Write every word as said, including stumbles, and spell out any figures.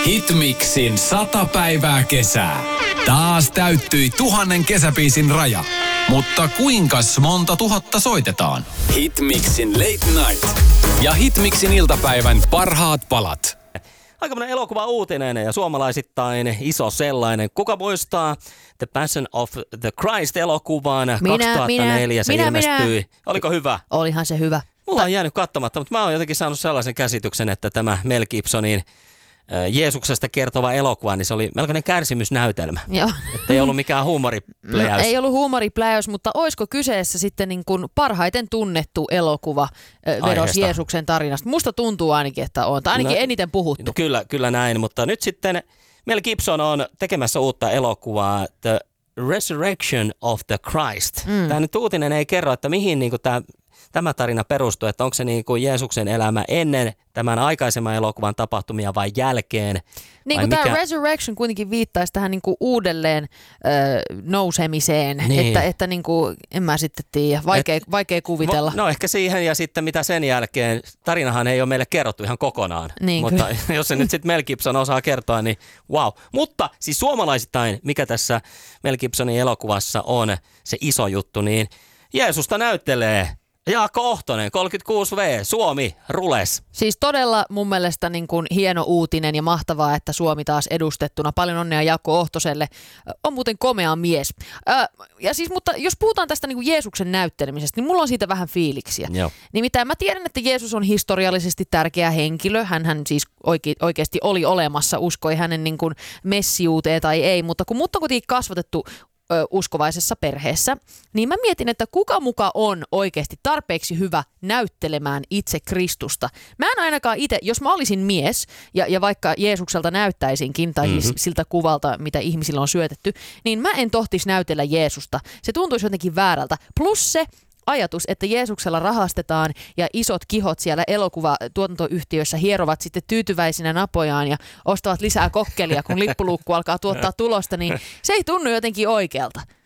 Hitmixin sata päivää kesää. Taas täyttyi tuhannen kesäbiisin raja. Mutta kuinkas monta tuhatta soitetaan? Hitmixin Late Night ja Hitmixin iltapäivän parhaat palat. Aikamoinen elokuva uutinen ja suomalaisittain iso sellainen. Kuka muistaa The Passion of the Christ-elokuvan? Minä, kaksituhattaneljä minä, se minä, ilmestyi. minä. Oliko hyvä? Olihan se hyvä. Mulla on jäänyt katsomatta, mutta mä oon jotenkin saanut sellaisen käsityksen, että tämä Mel Gibsonin Jeesuksesta kertova elokuva, niin se oli melkoinen kärsimysnäytelmä. Joo. Että ei ollut mikään huumoripläjäys. No, ei ollut huumoripläjäys, mutta olisiko kyseessä sitten niin kuin parhaiten tunnettu elokuva vedos Aiheesta. Jeesuksen tarinasta? Musta tuntuu ainakin, että on. Tai ainakin No, eniten puhuttu. No, kyllä, kyllä näin, mutta nyt sitten Mel Gibson on tekemässä uutta elokuvaa, The Resurrection of the Christ. Mm. Tämä nyt uutinen ei kerro, että mihin niin kuin tämä Tämä tarina perustuu, että onko se niin kuin Jeesuksen elämä ennen tämän aikaisemman elokuvan tapahtumia vai jälkeen? Niin kuin tämä Resurrection kuitenkin viittaisi tähän niin kuin uudelleen ö, nousemiseen, niin. että, että niin kuin, en mä sitten tiedä, vaikea, Et, vaikea kuvitella. No ehkä siihen ja sitten mitä sen jälkeen, tarinahan ei ole meille kerrottu ihan kokonaan, niin, mutta kyllä. jos se nyt sitten Mel Gibson osaa kertoa, niin wow. Mutta siis suomalaisittain, mikä tässä Mel Gibsonin elokuvassa on se iso juttu, niin Jeesusta näyttelee Jaakko Ohtonen, kolmekymmentäkuusi vuotta, Suomi, rules. Siis todella mun mielestä niin kuin hieno uutinen ja mahtavaa, että Suomi taas edustettuna. Paljon onnea Jaakko Ohtoselle. On muuten komea mies. Äh, ja siis, mutta jos puhutaan tästä niin kuin Jeesuksen näyttelemisestä, niin mulla on siitä vähän fiiliksiä. Joo. Nimittäin mä tiedän, että Jeesus on historiallisesti tärkeä henkilö. Hänhän siis oike- oikeasti oli olemassa, uskoi hänen niin kuin messiuuteen tai ei, mutta kun mut on kuitenkin kasvatettu uskovaisessa perheessä, niin mä mietin, että kuka muka on oikeasti tarpeeksi hyvä näyttelemään itse Kristusta. Mä en ainakaan itse, jos mä olisin mies ja, ja vaikka Jeesukselta näyttäisinkin, tai mm-hmm. siis siltä kuvalta, mitä ihmisillä on syötetty, niin mä en tohtisi näytellä Jeesusta. Se tuntuisi jotenkin väärältä. Plus se ajatus, että Jeesuksella rahastetaan ja isot kihot siellä elokuvatuotantoyhtiöissä hierovat sitten tyytyväisinä napojaan ja ostavat lisää kokkelia, kun lippulukku alkaa tuottaa tulosta, niin se ei tunnu jotenkin oikealta.